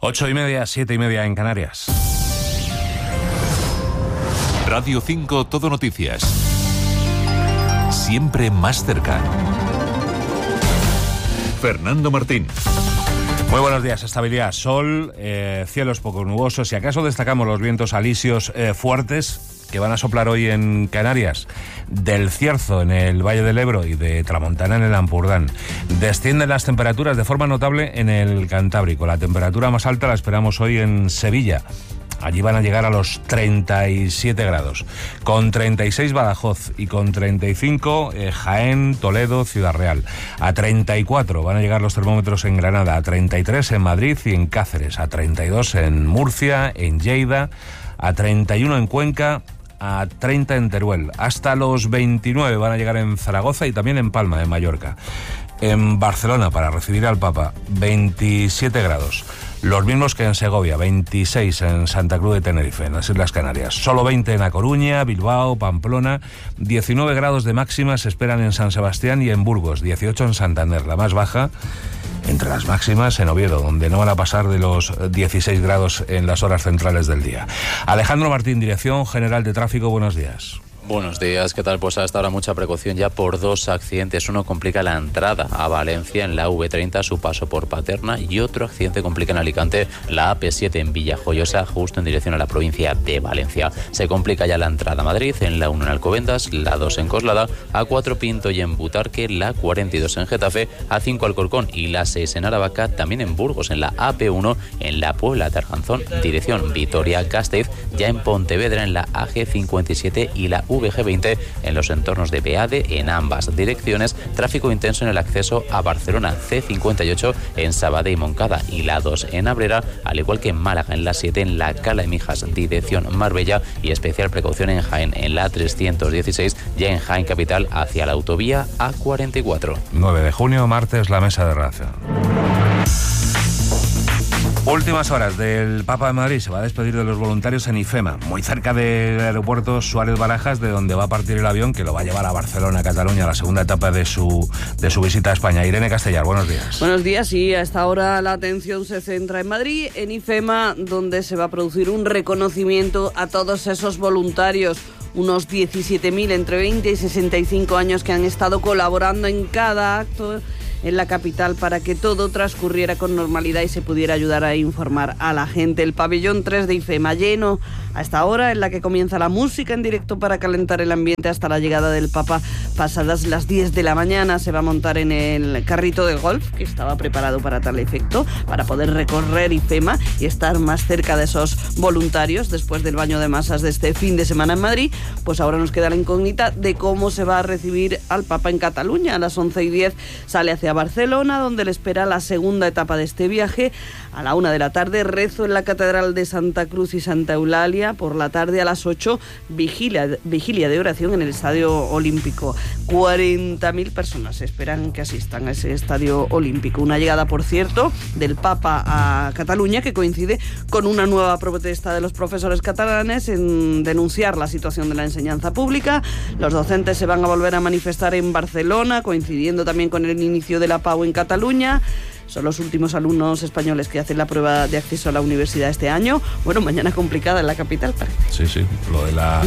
8:30, 7:30 en Canarias. Radio 5 Todo Noticias. Siempre más cerca. Fernando Martín. Muy buenos días. Estabilidad, sol, cielos poco nubosos. Si acaso destacamos los vientos alisios fuertes que van a soplar hoy en Canarias, del Cierzo en el Valle del Ebro y de Tramontana en el Ampurdán. Descienden las temperaturas de forma notable en el Cantábrico. La temperatura más alta la esperamos hoy en Sevilla. Allí van a llegar a los 37 grados. Con 36 Badajoz y con 35 Jaén, Toledo, Ciudad Real. A 34 van a llegar los termómetros en Granada, a 33 en Madrid y en Cáceres, a 32 en Murcia, en Lleida, a 31 en Cuenca, a 30 en Teruel. Hasta los 29 van a llegar en Zaragoza y también en Palma, en Mallorca. En Barcelona, para recibir al Papa, 27 grados. Los mismos que en Segovia, 26 en Santa Cruz de Tenerife, en las Islas Canarias. Solo 20 en A Coruña, Bilbao, Pamplona. 19 grados de máxima se esperan en San Sebastián y en Burgos. 18 en Santander, la más baja entre las máximas en Oviedo, donde no van a pasar de los 16 grados en las horas centrales del día. Alejandro Martín, Dirección General de Tráfico, buenos días. Buenos días, ¿qué tal? Pues hasta ahora mucha precaución ya por dos accidentes. Uno complica la entrada a Valencia en la V30 a su paso por Paterna y otro accidente complica en Alicante la AP7 en Villajoyosa justo en dirección a la provincia de Valencia. Se complica ya la entrada a Madrid en la 1 en Alcobendas, la 2 en Coslada, A4 Pinto y en Butarque, la 42 en Getafe, A5 Alcorcón y la 6 en Aravaca, también en Burgos en la AP1 en la Puebla de Arganzón, dirección Vitoria-Gasteiz, ya en Pontevedra en la AG57 y la VG20 en los entornos de Beade en ambas direcciones, tráfico intenso en el acceso a Barcelona, C58 en Sabadell y Moncada y la 2 en Abrera, al igual que en Málaga en la 7 en la Cala de Mijas, dirección Marbella, y especial precaución en Jaén en la 316, ya en Jaén capital hacia la autovía A44. 9 de junio, martes, la mesa de redacción. Últimas horas del Papa de Madrid. Se va a despedir de los voluntarios en IFEMA, muy cerca del aeropuerto Suárez Barajas, de donde va a partir el avión que lo va a llevar a Barcelona, Cataluña, la segunda etapa de su visita a España. Irene Castellar, buenos días. Buenos días, sí, a esta hora la atención se centra en Madrid, en IFEMA, donde se va a producir un reconocimiento a todos esos voluntarios, unos 17.000 entre 20 y 65 años que han estado colaborando en cada acto en la capital para que todo transcurriera con normalidad y se pudiera ayudar a informar a la gente. El pabellón 3 de IFEMA lleno a esta hora, en la que comienza la música en directo para calentar el ambiente hasta la llegada del Papa. Pasadas las 10 de la mañana se va a montar en el carrito de golf, que estaba preparado para tal efecto, para poder recorrer IFEMA y estar más cerca de esos voluntarios después del baño de masas de este fin de semana en Madrid. Pues ahora nos queda la incógnita de cómo se va a recibir al Papa en Cataluña. A las 11:10 sale hacia Barcelona, donde le espera la segunda etapa de este viaje. A la 1 de la tarde, rezo en la Catedral de Santa Cruz y Santa Eulalia. Por la tarde, a las 8, vigilia de oración en el Estadio Olímpico. 40.000 personas esperan que asistan a ese Estadio Olímpico. Una llegada, por cierto, del Papa a Cataluña que coincide con una nueva protesta de los profesores catalanes en denunciar la situación de la enseñanza pública. Los docentes se van a volver a manifestar en Barcelona, coincidiendo también con el inicio de la PAU en Cataluña. Son los últimos alumnos españoles que hacen la prueba de acceso a la universidad este año. Bueno, mañana complicada en la capital, parece. Sí, lo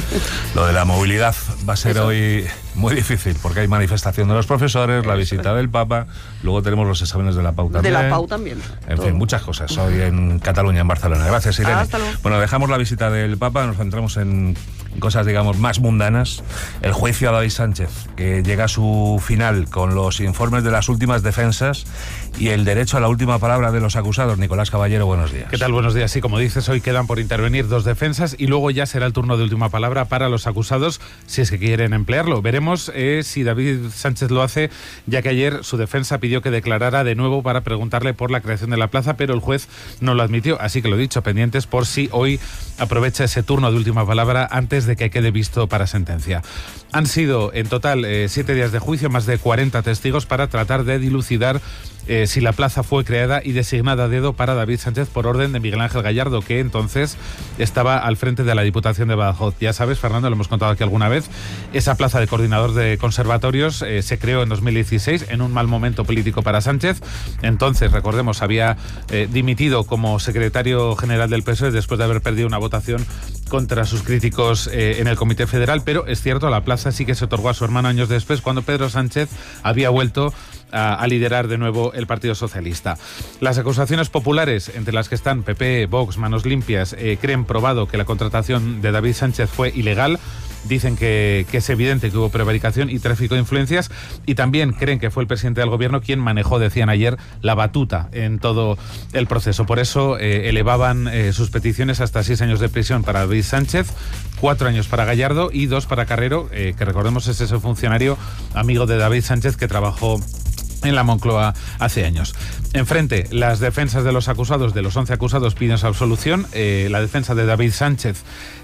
de la movilidad va a ser hoy muy difícil, porque hay manifestación de los profesores, la visita del Papa, luego tenemos los exámenes de la PAU también. De la PAU también. En fin, muchas cosas hoy en Cataluña, en Barcelona. Gracias, Irene. Hasta luego. Bueno, dejamos la visita del Papa, nos centramos en cosas, digamos, más mundanas. El juicio a David Sánchez, que llega a su final con los informes de las últimas defensas y el derecho a la última palabra de los acusados. Nicolás Caballero, buenos días. ¿Qué tal? Buenos días. Sí, como dices, hoy quedan por intervenir dos defensas y luego ya será el turno de última palabra para los acusados, si es que quieren emplearlo. Veremos si David Sánchez lo hace, ya que ayer su defensa pidió que declarara de nuevo para preguntarle por la creación de la plaza, pero el juez no lo admitió. Así que lo dicho, pendientes por si hoy aprovecha ese turno de última palabra antes de que quede visto para sentencia. Han sido en total 7 días de juicio, más de 40 testigos para tratar de dilucidar si la plaza fue creada y designada a dedo para David Sánchez por orden de Miguel Ángel Gallardo, que entonces estaba al frente de la Diputación de Badajoz. Ya sabes, Fernando, lo hemos contado aquí alguna vez, esa plaza de coordinador de conservatorios se creó en 2016 en un mal momento político para Sánchez. Entonces, recordemos, había dimitido como secretario general del PSOE después de haber perdido una votación contra sus críticos en el Comité Federal, pero es cierto, la plaza sí que se otorgó a su hermano años después, cuando Pedro Sánchez había vuelto a liderar de nuevo el Partido Socialista. Las acusaciones populares, entre las que están PP, Vox, Manos Limpias, creen probado que la contratación de David Sánchez fue ilegal. Dicen que es evidente que hubo prevaricación y tráfico de influencias, y también creen que fue el presidente del gobierno quien manejó, decían ayer, la batuta en todo el proceso. Por eso elevaban sus peticiones hasta 6 años de prisión para David Sánchez, 4 años para Gallardo y 2 para Carrero, que recordemos es ese funcionario amigo de David Sánchez que trabajó en la Moncloa hace años. Enfrente, las defensas de los acusados, de los 11 acusados, piden su absolución. La defensa de David Sánchez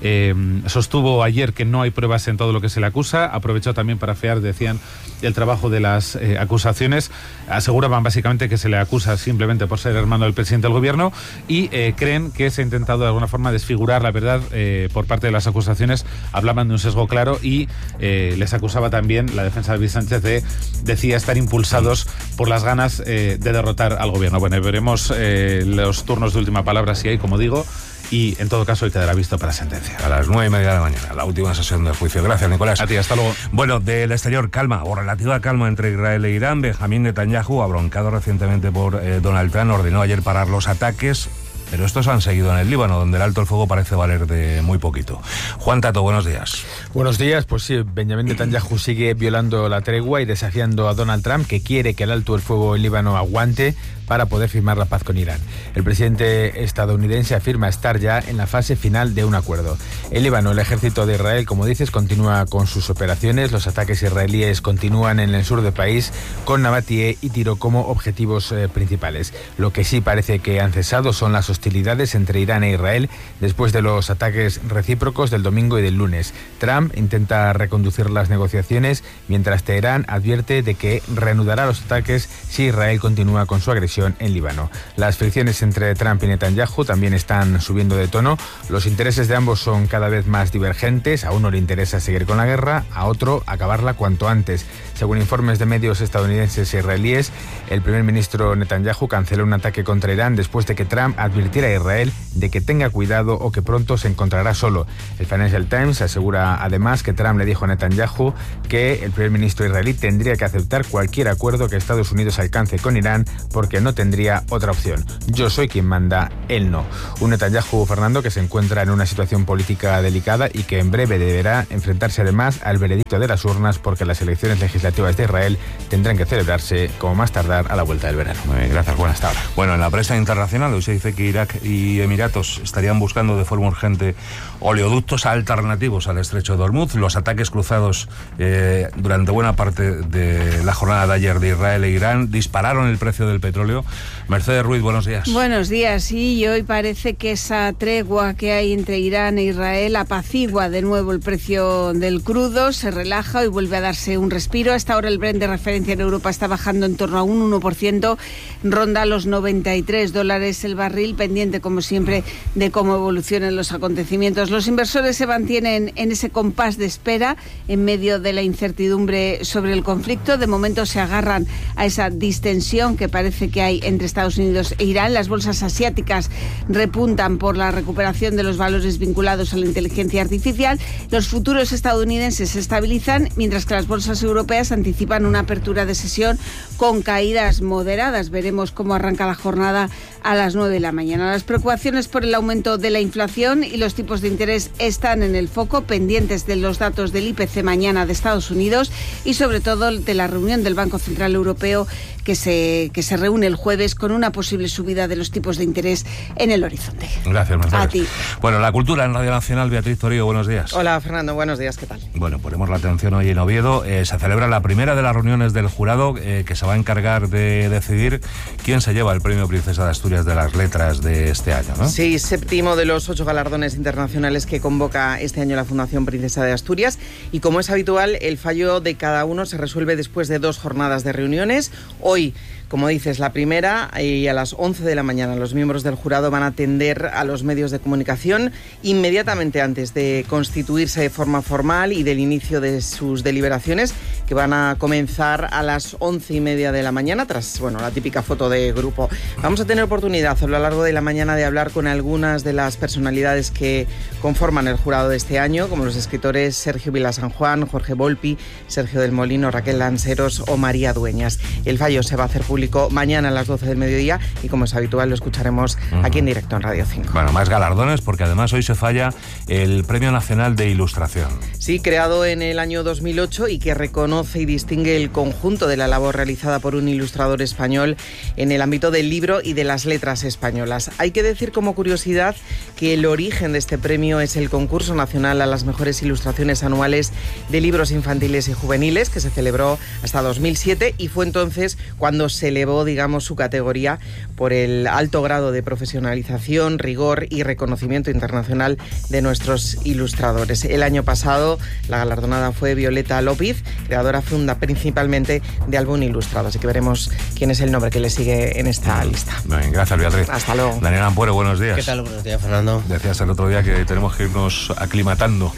sostuvo ayer que no hay pruebas en todo lo que se le acusa. Aprovechó también para afear, decían, el trabajo de las acusaciones. Aseguraban básicamente que se le acusa simplemente por ser hermano del presidente del gobierno y creen que se ha intentado de alguna forma desfigurar la verdad por parte de las acusaciones. Hablaban de un sesgo claro y les acusaba también la defensa de David Sánchez decía estar impulsados por las ganas de derrotar al gobierno. Bueno, veremos los turnos de última palabra si hay, como digo, y en todo caso hoy quedará visto para sentencia. A las 9:30 de la mañana, la última sesión del juicio. Gracias, Nicolás. A ti, hasta luego. Bueno, del exterior, calma o relativa calma entre Israel e Irán. Benjamín Netanyahu, abroncado recientemente por Donald Trump, ordenó ayer parar los ataques, pero estos han seguido en el Líbano, donde el alto el fuego parece valer de muy poquito. Juan Tato, buenos días. Buenos días. Pues sí, Benjamín Netanyahu sigue violando la tregua y desafiando a Donald Trump, que quiere que el alto el fuego en Líbano aguante para poder firmar la paz con Irán. El presidente estadounidense afirma estar ya en la fase final de un acuerdo. En Líbano, el ejército de Israel, como dices, continúa con sus operaciones. Los ataques israelíes continúan en el sur del país, con Nabatie y Tiro como objetivos principales. Lo que sí parece que han cesado son las hostilidades entre Irán e Israel después de los ataques recíprocos del domingo y del lunes. Trump intenta reconducir las negociaciones, mientras Teherán advierte de que reanudará los ataques si Israel continúa con su agresión en Líbano. Las fricciones entre Trump y Netanyahu también están subiendo de tono. Los intereses de ambos son cada vez más divergentes. A uno le interesa seguir con la guerra, a otro acabarla cuanto antes. Según informes de medios estadounidenses e israelíes, el primer ministro Netanyahu canceló un ataque contra Irán después de que Trump advirtiera a Israel de que tenga cuidado o que pronto se encontrará solo. El Financial Times asegura además que Trump le dijo a Netanyahu que el primer ministro israelí tendría que aceptar cualquier acuerdo que Estados Unidos alcance con Irán porque no tendría otra opción. Yo soy quien manda, él no. Un Netanyahu, Fernando, que se encuentra en una situación política delicada y que en breve deberá enfrentarse además al veredicto de las urnas, porque las elecciones legislativas de Israel tendrán que celebrarse como más tardar a la vuelta del verano. Muy bien, gracias, buenas tardes. Bueno, en la prensa internacional hoy se dice que Irak y Emiratos estarían buscando de forma urgente oleoductos alternativos al estrecho de Hormuz. Los ataques cruzados durante buena parte de la jornada de ayer de Israel e Irán dispararon el precio del petróleo. Mercedes Ruiz, buenos días. Buenos días, sí, y hoy parece que esa tregua que hay entre Irán e Israel apacigua de nuevo el precio del crudo, se relaja y vuelve a darse un respiro. Hasta ahora el Brent de referencia en Europa está bajando en torno a un 1%, ronda los $93 el barril, pendiente como siempre de cómo evolucionan los acontecimientos. Los inversores se mantienen en ese compás de espera en medio de la incertidumbre sobre el conflicto. De momento se agarran a esa distensión que parece que hay entre Estados Unidos e Irán. Las bolsas asiáticas repuntan por la recuperación de los valores vinculados a la inteligencia artificial. Los futuros estadounidenses se estabilizan, mientras que las bolsas europeas anticipan una apertura de sesión con caídas moderadas. Veremos cómo arranca la jornada a las 9 de la mañana. Las preocupaciones por el aumento de la inflación y los tipos de interés están en el foco, pendientes de los datos del IPC mañana de Estados Unidos y sobre todo de la reunión del Banco Central Europeo que se reúne el jueves con una posible subida de los tipos de interés en el horizonte. Gracias, Mercedes. A ti. Bueno, la cultura en Radio Nacional, Beatriz Torío, buenos días. Hola, Fernando, buenos días, ¿qué tal? Bueno, ponemos la atención hoy en Oviedo. Se celebra la primera de las reuniones del jurado que se va a encargar de decidir quién se lleva el premio Princesa de Asturias Asturias de las Letras de este año, ¿no? Sí, 7º de los 8 galardones internacionales que convoca este año la Fundación Princesa de Asturias. Y como es habitual, el fallo de cada uno se resuelve después de 2 jornadas de reuniones. Hoy, como dices, la primera, y a las 11 de la mañana los miembros del jurado van a atender a los medios de comunicación inmediatamente antes de constituirse de forma formal y del inicio de sus deliberaciones, que van a comenzar a las 11:30 de la mañana, tras la típica foto de grupo. Vamos a tener oportunidad a lo largo de la mañana de hablar con algunas de las personalidades que conforman el jurado de este año, como los escritores Sergio Vila San Juan, Jorge Volpi, Sergio del Molino, Raquel Lanceros o María Dueñas. El fallo se va a hacer público mañana a las 12 del mediodía y, como es habitual, lo escucharemos aquí en directo en Radio 5. Bueno, más galardones, porque además hoy se falla el Premio Nacional de Ilustración. Sí, creado en el año 2008 y que reconoce y distingue el conjunto de la labor realizada por un ilustrador español en el ámbito del libro y de las letras españolas. Hay que decir como curiosidad que el origen de este premio es el concurso nacional a las mejores ilustraciones anuales de libros infantiles y juveniles, que se celebró hasta 2007 y fue entonces cuando se elevó, su categoría por el alto grado de profesionalización, rigor y reconocimiento internacional de nuestros ilustradores. El año pasado la galardonada fue Violeta López, creadora funda principalmente de Álbum Ilustrado, así que veremos quién es el nombre que le sigue en esta lista. Bien, gracias, Beatriz. Hasta luego. Daniel Ampuero, buenos días. ¿Qué tal? Buenos días, Fernando. Decías el otro día que tenemos que irnos aclimatando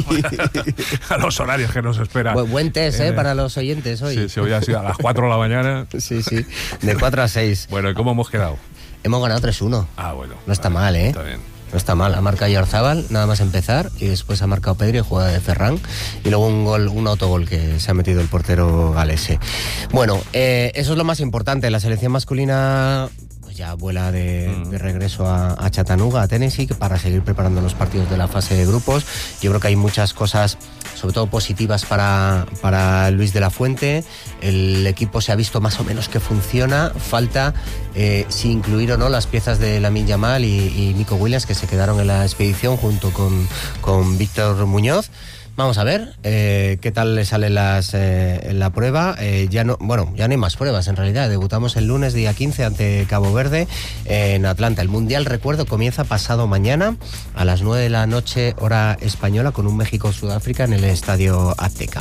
a los horarios que nos esperan. Buen test, para los oyentes hoy. Sí, hoy ha sido a las 4 de la mañana. Sí, de 4 a 6. Bueno, ¿y cómo hemos quedado? Hemos ganado 3-1. Ah, bueno. No está mal, ¿eh? Está bien. No está mal. Ha marcado Yarzábal, nada más empezar, y después ha marcado Pedri, jugada de Ferran, y luego un autogol que se ha metido el portero galese. Bueno, eso es lo más importante. La selección masculina ya vuela de regreso a Chattanooga, a Tennessee, para seguir preparando los partidos de la fase de grupos. Yo creo que hay muchas cosas, sobre todo positivas, para Luis de la Fuente. El equipo se ha visto más o menos que funciona. Falta si incluir o no las piezas de Lamine Yamal y Nico Williams, que se quedaron en la expedición junto con Víctor Muñoz. Vamos a ver qué tal le salen en la prueba. Ya no hay más pruebas en realidad. Debutamos el lunes, día 15, ante Cabo Verde en Atlanta. El Mundial, recuerdo, comienza pasado mañana a las 9 de la noche, hora española, con un México-Sudáfrica en el Estadio Azteca.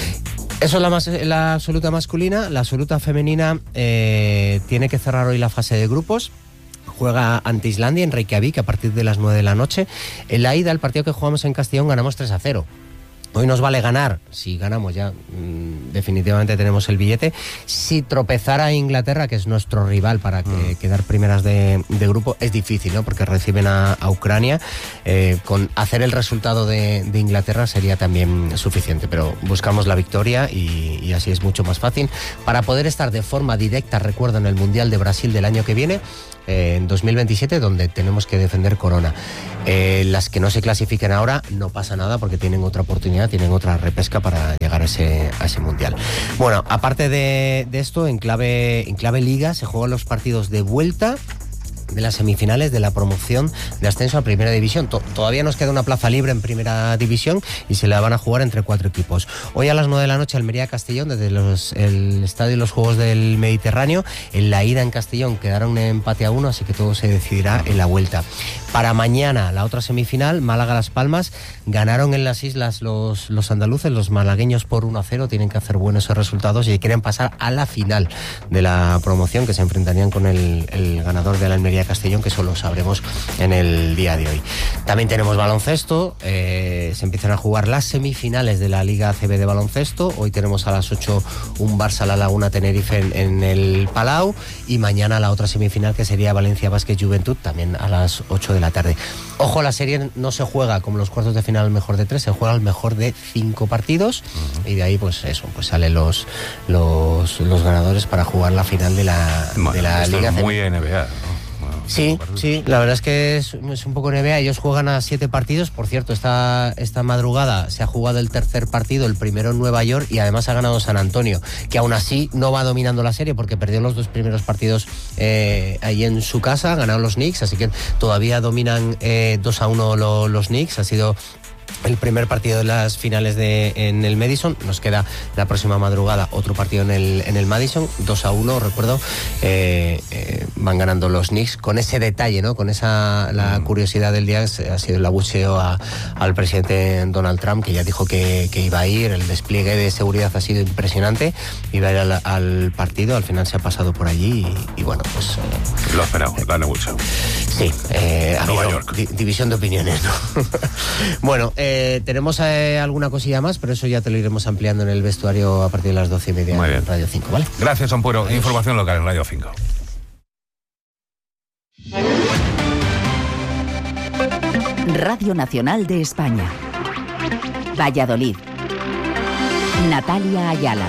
Eso es la absoluta masculina. La absoluta femenina tiene que cerrar hoy la fase de grupos. Juega ante Islandia en Reykjavik a partir de las 9 de la noche. En la ida, el partido que jugamos en Castellón, ganamos 3-0. Hoy nos vale ganar. Si ganamos ya definitivamente tenemos el billete. Si tropezara Inglaterra, que es nuestro rival para quedar primeras de grupo, es difícil, ¿no? Porque reciben a Ucrania. Con hacer el resultado de Inglaterra sería también suficiente, pero buscamos la victoria y así es mucho más fácil para poder estar de forma directa, recuerdo, en el Mundial de Brasil del año que viene, en 2027, donde tenemos que defender corona. Las que no se clasifiquen ahora no pasa nada, porque tienen otra oportunidad, tienen otra repesca para llegar a ese Mundial. Bueno, aparte de esto, en clave Liga se juegan los partidos de vuelta de las semifinales de la promoción de ascenso a Primera División. Todavía nos queda una plaza libre en Primera División y se la van a jugar entre 4 equipos. Hoy a las 9 de la noche, Almería-Castellón, desde el Estadio de los Juegos del Mediterráneo. En la ida en Castellón quedaron en empate a 1, así que todo se decidirá en la vuelta. Para mañana, la otra semifinal, Málaga-Las Palmas. Ganaron en las islas los andaluces, los malagueños, por 1-0. Tienen que hacer buenos resultados y quieren pasar a la final de la promoción, que se enfrentarían con el ganador de la Almería-Castellón, que eso lo sabremos en el día de hoy. También tenemos baloncesto. Se empiezan a jugar las semifinales de la Liga ACB de baloncesto. Hoy tenemos a las 8 un Barça-La Laguna-Tenerife en el Palau, y mañana la otra semifinal, que sería Valencia Basket-Juventud, también a las 8 de la tarde. Ojo, la serie no se juega como los cuartos de final al mejor de 3, se juega al mejor de 5 partidos, y de ahí pues salen los ganadores para jugar la final de la Liga. Es muy NBA, ¿no? Sí, la verdad es que es un poco NBA. Ellos juegan a 7 partidos. Por cierto, esta madrugada se ha jugado el tercer partido, el primero en Nueva York, y además ha ganado San Antonio, que aún así no va dominando la serie porque perdió los 2 primeros partidos ahí en su casa. Ganaron los Knicks, así que todavía dominan 2-1 los Knicks. Ha sido el primer partido de las finales en el Madison. Nos queda la próxima madrugada otro partido en el Madison, 2-1, recuerdo. Van ganando los Knicks. Con ese detalle, ¿no? Con esa la curiosidad del día ha sido el abucheo al presidente Donald Trump, que ya dijo que iba a ir. El despliegue de seguridad ha sido impresionante. Iba a ir al partido, al final se ha pasado por allí y bueno, pues... Lo esperamos, la han abucheo. Sí, ha habido división de opiniones, ¿no? Bueno, tenemos alguna cosilla más, pero eso ya te lo iremos ampliando en el vestuario a partir de las 12:30 en Radio 5, ¿vale? Gracias, Ampuero. Información local en Radio 5. Radio Nacional de España. Valladolid. Natalia Ayala.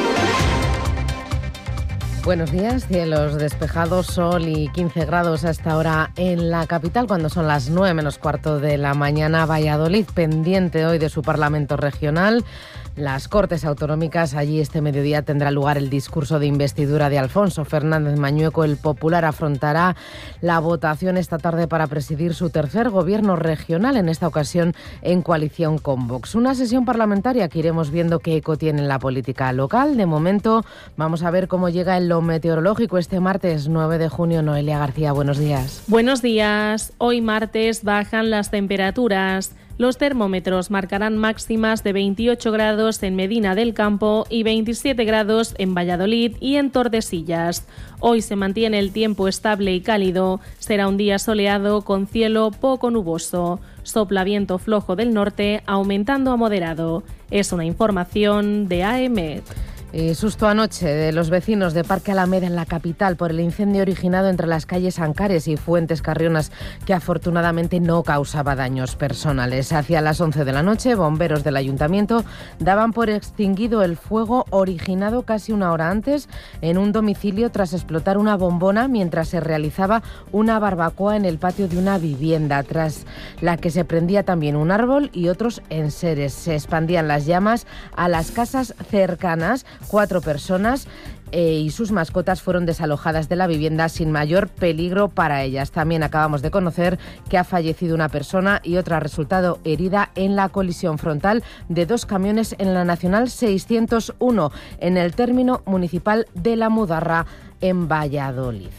Buenos días, cielos despejados, sol y 15 grados a esta hora en la capital, cuando son las 9 menos cuarto de la mañana. Valladolid pendiente hoy de su Parlamento Regional. Las Cortes Autonómicas, allí este mediodía tendrá lugar el discurso de investidura de Alfonso Fernández Mañueco. El Popular afrontará la votación esta tarde para presidir su tercer gobierno regional, en esta ocasión en coalición con Vox. Una sesión parlamentaria que iremos viendo qué eco tiene en la política local. De momento vamos a ver cómo llega en lo meteorológico este martes 9 de junio. Noelia García, buenos días. Buenos días. Hoy martes bajan las temperaturas. Los termómetros marcarán máximas de 28 grados en Medina del Campo y 27 grados en Valladolid y en Tordesillas. Hoy se mantiene el tiempo estable y cálido. Será un día soleado con cielo poco nuboso. Sopla viento flojo del norte, aumentando a moderado. Es una información de AEMET. Susto anoche de los vecinos de Parque Alameda en la capital por el incendio originado entre las calles Ancares y Fuentes Carrionas, que afortunadamente no causaba daños personales. Hacia las 11 de la noche, bomberos del ayuntamiento daban por extinguido el fuego originado casi una hora antes en un domicilio tras explotar una bombona mientras se realizaba una barbacoa en el patio de una vivienda, tras la que se prendía también un árbol y otros enseres. Se expandían las llamas a las casas cercanas. 4 personas y sus mascotas fueron desalojadas de la vivienda sin mayor peligro para ellas. También acabamos de conocer que ha fallecido una persona y otra ha resultado herida en la colisión frontal de 2 camiones en la Nacional 601 en el término municipal de La Mudarra, en Valladolid.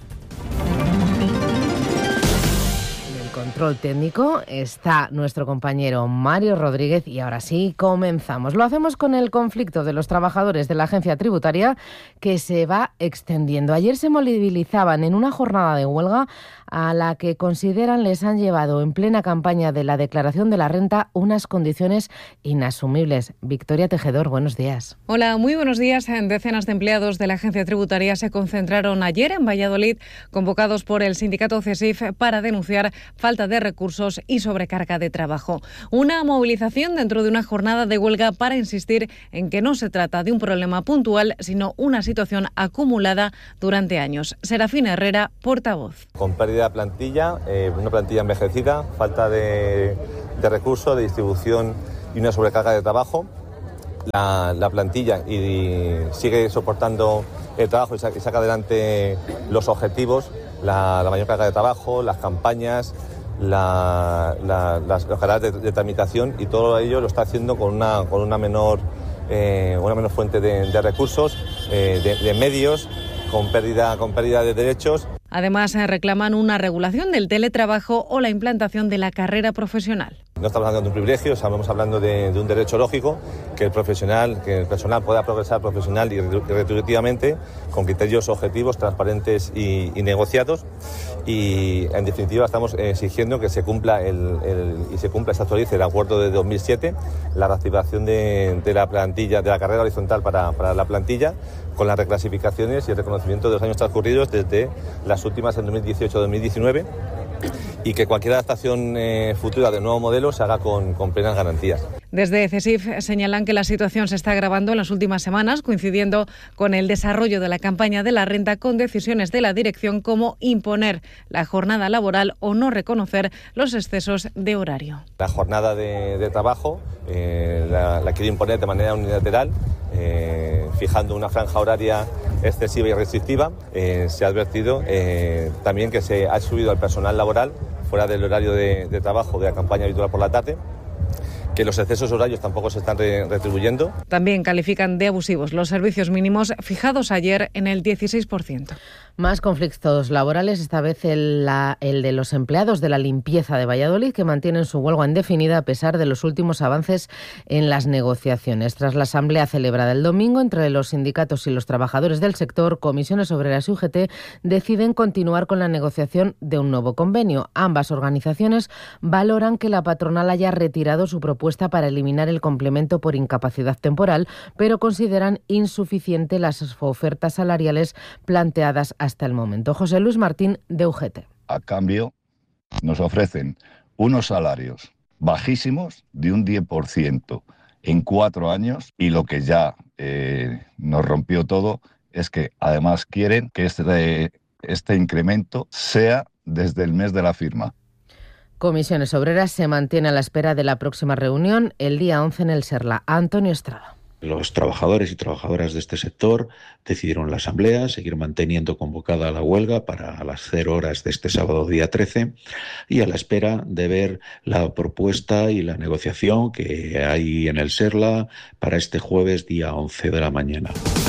Control técnico está nuestro compañero Mario Rodríguez y ahora sí comenzamos. Lo hacemos con el conflicto de los trabajadores de la agencia tributaria, que se va extendiendo. Ayer se movilizaban en una jornada de huelga a la que consideran les han llevado en plena campaña de la declaración de la renta unas condiciones inasumibles. Victoria Tejedor, buenos días. Hola, muy buenos días. Decenas de empleados de la agencia tributaria se concentraron ayer en Valladolid, convocados por el sindicato CESIF para denunciar falta de recursos y sobrecarga de trabajo. Una movilización dentro de una jornada de huelga para insistir en que no se trata de un problema puntual, sino una situación acumulada durante años. Serafín Herrera, portavoz. Con pérdida de plantilla, una plantilla envejecida, falta de recursos, de distribución y una sobrecarga de trabajo. La plantilla sigue soportando el trabajo y saca adelante los objetivos, la mayor carga de trabajo, las campañas, los canales de tramitación, y todo ello lo está haciendo con una menor fuente de recursos, de medios, con pérdida de derechos. Además, reclaman una regulación del teletrabajo o la implantación de la carrera profesional. No estamos hablando de un privilegio, estamos hablando de un derecho lógico, que el personal pueda progresar profesional y retributivamente con criterios objetivos, transparentes y negociados. Y en definitiva estamos exigiendo que se cumpla se actualice el acuerdo de 2007, la reactivación de la plantilla, de la carrera horizontal para la plantilla, con las reclasificaciones y el reconocimiento de los años transcurridos desde las últimas en 2018-2019, y que cualquier adaptación futura de nuevo modelo se haga con plenas garantías. Desde CESIF señalan que la situación se está agravando en las últimas semanas, coincidiendo con el desarrollo de la campaña de la renta, con decisiones de la dirección como imponer la jornada laboral o no reconocer los excesos de horario. La jornada de trabajo la quiere imponer de manera unilateral, fijando una franja horaria excesiva y restrictiva. Se ha advertido también que se ha subido al personal laboral fuera del horario de trabajo de la campaña habitual por la tarde, que los excesos horarios tampoco se están retribuyendo. También califican de abusivos los servicios mínimos fijados ayer en el 16%. Más conflictos laborales, esta vez el de los empleados de la limpieza de Valladolid, que mantienen su huelga indefinida a pesar de los últimos avances en las negociaciones. Tras la asamblea celebrada el domingo entre los sindicatos y los trabajadores del sector, Comisiones Obreras y UGT deciden continuar con la negociación de un nuevo convenio. Ambas organizaciones valoran que la patronal haya retirado su propuesta para eliminar el complemento por incapacidad temporal, pero consideran insuficiente las ofertas salariales planteadas hasta el momento. José Luis Martín, de UGT. A cambio, nos ofrecen unos salarios bajísimos de un 10% en 4 años, y lo que ya nos rompió todo es que además quieren que este incremento sea desde el mes de la firma. Comisiones Obreras se mantiene a la espera de la próxima reunión el día 11 en el Serla. Antonio Estrada. Los trabajadores y trabajadoras de este sector decidieron la asamblea seguir manteniendo convocada la huelga para las 0 horas de este sábado día 13 y a la espera de ver la propuesta y la negociación que hay en el Serla para este jueves día 11 de la mañana.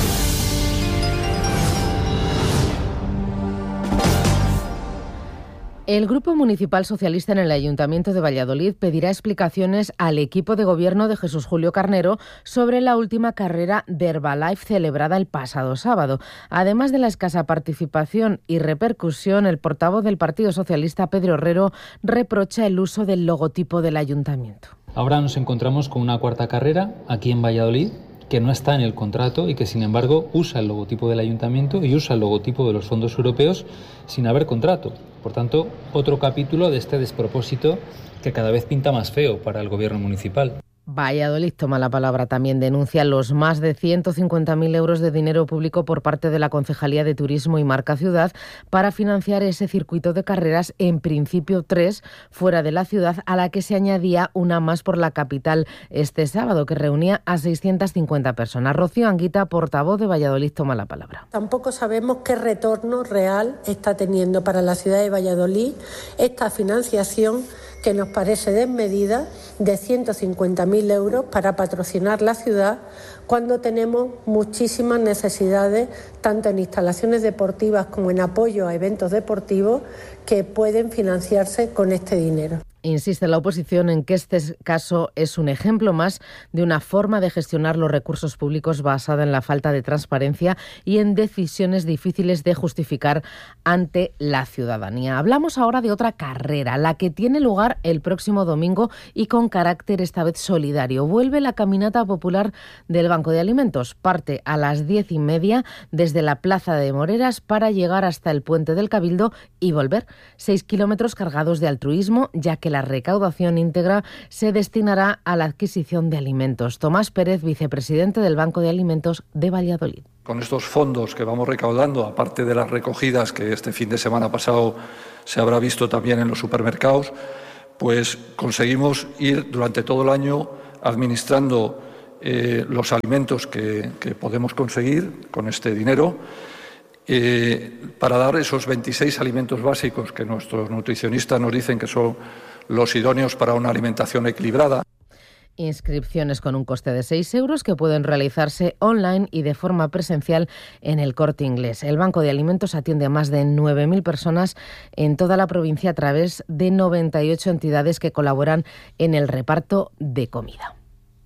El Grupo Municipal Socialista en el Ayuntamiento de Valladolid pedirá explicaciones al equipo de gobierno de Jesús Julio Carnero sobre la última carrera de Herbalife celebrada el pasado sábado. Además de la escasa participación y repercusión, el portavoz del Partido Socialista, Pedro Herrero, reprocha el uso del logotipo del Ayuntamiento. Ahora nos encontramos con una 4ª carrera aquí en Valladolid, que no está en el contrato y que, sin embargo, usa el logotipo del ayuntamiento y usa el logotipo de los fondos europeos sin haber contrato. Por tanto, otro capítulo de este despropósito que cada vez pinta más feo para el gobierno municipal. Valladolid toma la palabra. También denuncia los más de 150.000 euros de dinero público por parte de la Concejalía de Turismo y Marca Ciudad para financiar ese circuito de carreras, en principio 3, fuera de la ciudad, a la que se añadía una más por la capital este sábado, que reunía a 650 personas. Rocío Anguita, portavoz de Valladolid, toma la palabra. Tampoco sabemos qué retorno real está teniendo para la ciudad de Valladolid esta financiación, que nos parece desmedida, de 150.000 euros para patrocinar la ciudad, cuando tenemos muchísimas necesidades, tanto en instalaciones deportivas como en apoyo a eventos deportivos, que pueden financiarse con este dinero. Insiste la oposición en que este caso es un ejemplo más de una forma de gestionar los recursos públicos basada en la falta de transparencia y en decisiones difíciles de justificar ante la ciudadanía. Hablamos ahora de otra carrera, la que tiene lugar el próximo domingo y con carácter esta vez solidario. Vuelve la caminata popular del Banco de Alimentos. Parte a las 10:30 desde la Plaza de Moreras para llegar hasta el Puente del Cabildo y volver. 6 kilómetros cargados de altruismo, ya que la recaudación íntegra se destinará a la adquisición de alimentos. Tomás Pérez, vicepresidente del Banco de Alimentos de Valladolid. Con estos fondos que vamos recaudando, aparte de las recogidas que este fin de semana pasado se habrá visto también en los supermercados, pues conseguimos ir durante todo el año administrando los alimentos que podemos conseguir con este dinero, para dar esos 26 alimentos básicos que nuestros nutricionistas nos dicen que son los idóneos para una alimentación equilibrada. Inscripciones con un coste de 6 euros que pueden realizarse online y de forma presencial en el Corte Inglés. El Banco de Alimentos atiende a más de 9.000 personas en toda la provincia a través de 98 entidades que colaboran en el reparto de comida.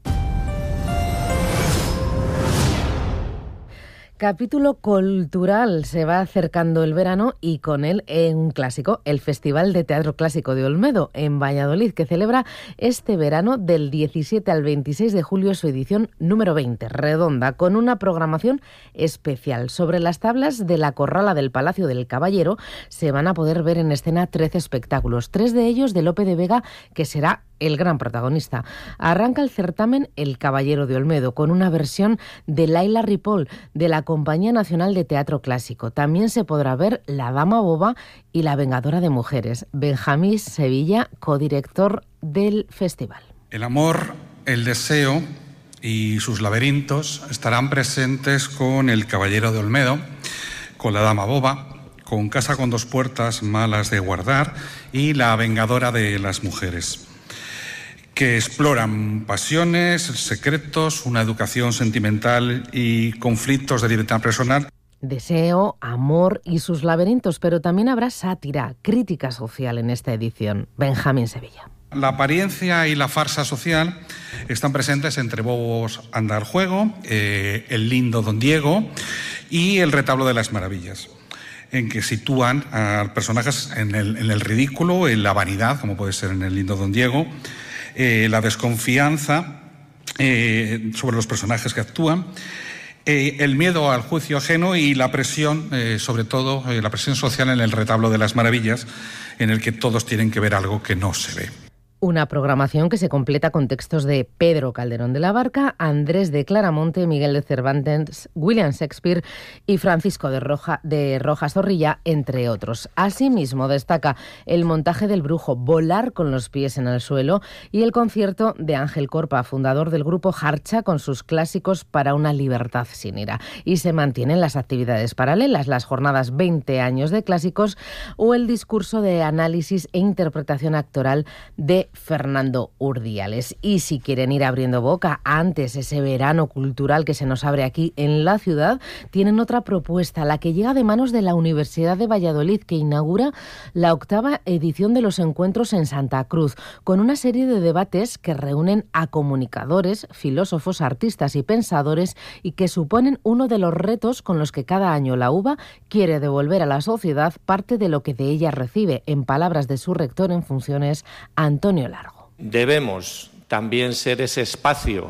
Capítulo cultural. Se va acercando el verano y con él un clásico, el Festival de Teatro Clásico de Olmedo, en Valladolid, que celebra este verano del 17 al 26 de julio su edición número 20, redonda, con una programación especial. Sobre las tablas de la Corrala del Palacio del Caballero se van a poder ver en escena 13 espectáculos, 3 de ellos de Lope de Vega, que será el gran protagonista. Arranca el certamen El Caballero de Olmedo con una versión de Laila Ripoll de la Compañía Nacional de Teatro Clásico. También se podrá ver La Dama Boba y La Vengadora de Mujeres. Benjamín Sevilla, codirector del festival. El amor, el deseo y sus laberintos estarán presentes con El Caballero de Olmedo, con La Dama Boba, con Casa con dos puertas, Malas de guardar y La Vengadora de las Mujeres. que exploran pasiones, secretos, una educación sentimental y conflictos de libertad personal. Deseo, amor y sus laberintos, pero también habrá sátira, crítica social en esta edición. Benjamín Sevilla. La apariencia y la farsa social están presentes entre Bobos anda al juego, El lindo Don Diego y El retablo de las maravillas, en que sitúan a personajes en el ridículo, en la vanidad, como puede ser en El lindo Don Diego, la desconfianza sobre los personajes que actúan, el miedo al juicio ajeno y la presión, sobre todo la presión social en El retablo de las maravillas, en el que todos tienen que ver algo que no se ve. Una programación que se completa con textos de Pedro Calderón de la Barca, Andrés de Claramonte, Miguel de Cervantes, William Shakespeare y Francisco de Rojas Zorrilla, entre otros. Asimismo, destaca el montaje del Brujo, Volar con los pies en el suelo, y el concierto de Ángel Corpa, fundador del grupo Jarcha, con sus clásicos para una libertad sin ira. Y se mantienen las actividades paralelas, las jornadas 20 años de clásicos o el discurso de análisis e interpretación actoral de Fernando Urdiales. Y si quieren ir abriendo boca antes ese verano cultural que se nos abre aquí en la ciudad, tienen otra propuesta, la que llega de manos de la Universidad de Valladolid, que inaugura la 8ª edición de los encuentros en Santa Cruz, con una serie de debates que reúnen a comunicadores, filósofos, artistas y pensadores, y que suponen uno de los retos con los que cada año la UVA quiere devolver a la sociedad parte de lo que de ella recibe, en palabras de su rector en funciones, Antonio Largo. Debemos también ser ese espacio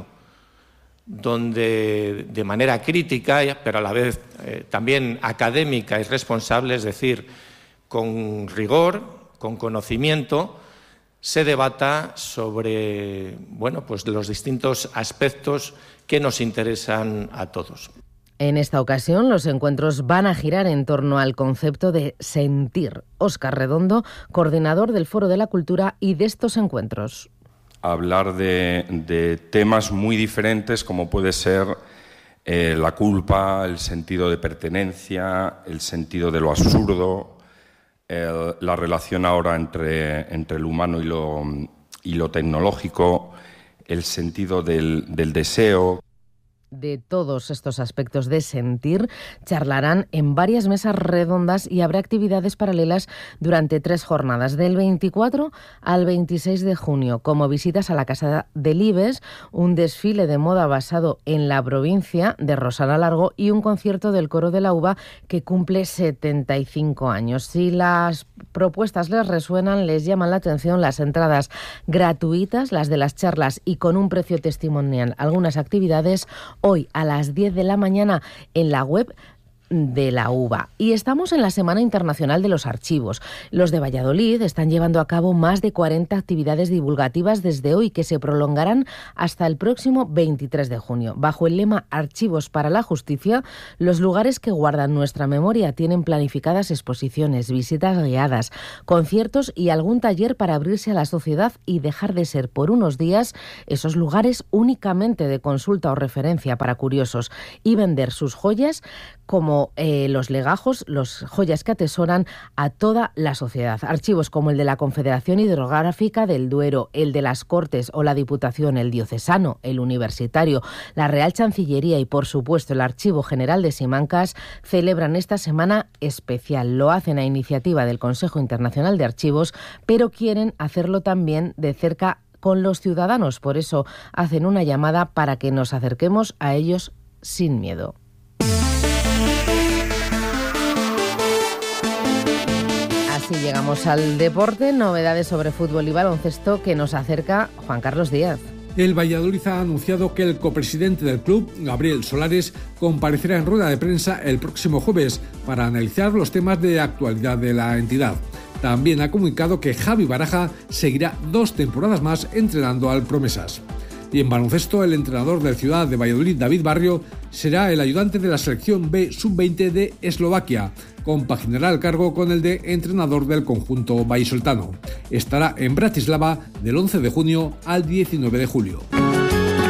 donde, de manera crítica, pero a la vez también académica y responsable, es decir, con rigor, con conocimiento, se debata sobre, pues los distintos aspectos que nos interesan a todos. En esta ocasión, los encuentros van a girar en torno al concepto de sentir. Óscar Redondo, coordinador del Foro de la Cultura y de estos encuentros. Hablar de temas muy diferentes, como puede ser la culpa, el sentido de pertenencia, el sentido de lo absurdo, la relación ahora entre el humano y lo tecnológico, el sentido del deseo. De todos estos aspectos de sentir charlarán en varias mesas redondas y habrá actividades paralelas durante 3 jornadas, del 24 al 26 de junio, como visitas a la Casa del Ibes, un desfile de moda basado en la provincia de Rosana Largo y un concierto del Coro de la UVA que cumple 75 años. Si las propuestas les resuenan, les llaman la atención, las entradas gratuitas, las de las charlas y con un precio testimonial, algunas actividades hoy a las 10 de la mañana en la web de la UVA. Y estamos en la Semana Internacional de los Archivos. Los de Valladolid están llevando a cabo más de 40 actividades divulgativas desde hoy, que se prolongarán hasta el próximo 23 de junio. Bajo el lema Archivos para la Justicia, los lugares que guardan nuestra memoria tienen planificadas exposiciones, visitas guiadas, conciertos y algún taller para abrirse a la sociedad y dejar de ser por unos días esos lugares únicamente de consulta o referencia para curiosos y vender sus joyas como los legajos, las joyas que atesoran a toda la sociedad. Archivos como el de la Confederación Hidrográfica del Duero, el de las Cortes o la Diputación, el diocesano, el universitario, la Real Chancillería y, por supuesto, el Archivo General de Simancas celebran esta semana especial. Lo hacen a iniciativa del Consejo Internacional de Archivos, pero quieren hacerlo también de cerca con los ciudadanos. Por eso hacen una llamada para que nos acerquemos a ellos sin miedo. Así llegamos al deporte, novedades sobre fútbol y baloncesto que nos acerca Juan Carlos Díaz. El Valladolid ha anunciado que el copresidente del club, Gabriel Solares, comparecerá en rueda de prensa el próximo jueves para analizar los temas de actualidad de la entidad. También ha comunicado que Javi Baraja seguirá 2 temporadas más entrenando al Promesas. Y en baloncesto, el entrenador del Ciudad de Valladolid, David Barrio, será el ayudante de la selección B sub-20 de Eslovaquia. Compaginará el cargo con el de entrenador del conjunto vallisoletano. Estará en Bratislava del 11 de junio al 19 de julio.